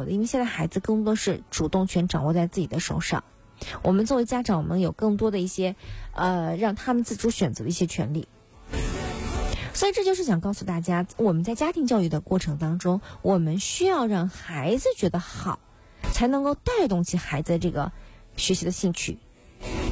果的，因为现在孩子更多是主动权掌握在自己的手上，我们作为家长，我们有更多的一些让他们自主选择的一些权利。所以这就是想告诉大家，我们在家庭教育的过程当中，我们需要让孩子觉得好，才能够带动起孩子这个学习的兴趣。